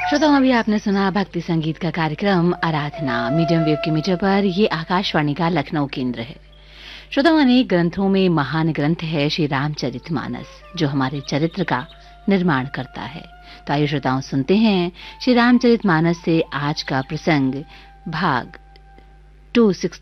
श्रोताओं, अभी आपने सुना भक्ति संगीत का कार्यक्रम आराधना मीडियम वेव के मीटर पर। ये आकाशवाणी का लखनऊ केंद्र है। श्रोताओं, अनेक ग्रंथों में महान ग्रंथ है श्री रामचरितमानस, जो हमारे चरित्र का निर्माण करता है। तो आइए श्रोताओं, सुनते हैं श्री रामचरितमानस से आज का प्रसंग भाग 2